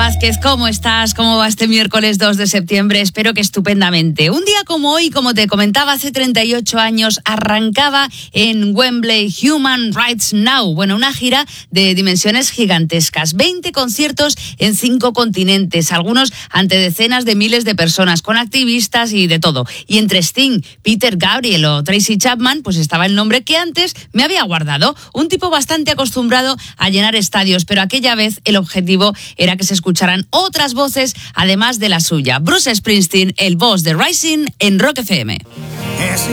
Vázquez, ¿cómo estás? ¿Cómo va este miércoles 2 de septiembre? Espero que estupendamente. Un día como hoy, como te comentaba, hace 38 años arrancaba en Wembley Human Rights Now. Bueno, una gira de dimensiones gigantescas. 20 conciertos en 5 continentes, algunos ante decenas de miles de personas, con activistas y de todo. Y entre Sting, Peter Gabriel o Tracy Chapman, pues estaba el nombre que antes me había guardado. Un tipo bastante acostumbrado a llenar estadios, pero aquella vez el objetivo era que se escucharan otras voces además de la suya. Bruce Springsteen, el boss de Rising en Rock FM.